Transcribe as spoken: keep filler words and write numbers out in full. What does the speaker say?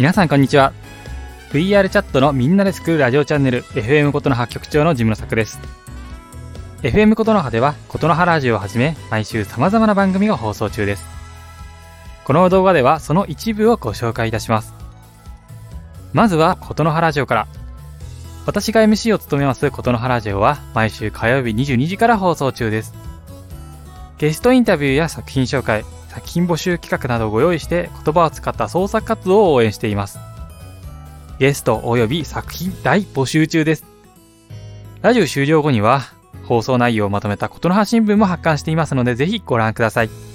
皆さんこんにちは。 ブイアール チャットのみんなで作るラジオチャンネル エフエム ことの葉局長のジムの作です。 エフエム ことの葉ではことの葉ラジオをはじめ毎週様々な番組が放送中です。この動画ではその一部をご紹介いたします。まずはことの葉ラジオから。私が エムシー を務めますことの葉ラジオは毎週火曜日にじゅうにじから放送中です。ゲストインタビューや作品紹介、作品募集企画などをご用意して言葉を使った創作活動を応援しています。ゲストおよび作品大募集中です。ラジオ終了後には放送内容をまとめたことの葉新聞も発刊していますので、ぜひご覧ください。